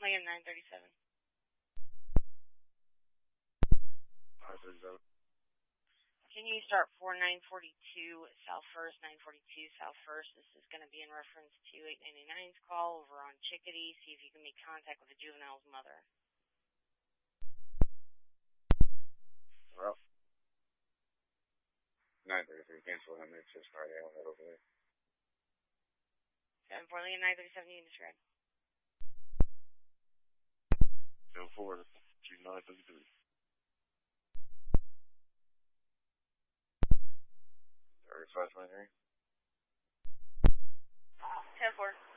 Land 937. 937. Can you start 4942 South First, 942 South First? This is going to be in reference to 899's call over on Chickadee. See if you can make contact with the juvenile's mother. Well, 933, cancel him. It's just Friday. I'll head over there. 74 Land 937, you can describe. 04, she's 933. 3523. 10-4.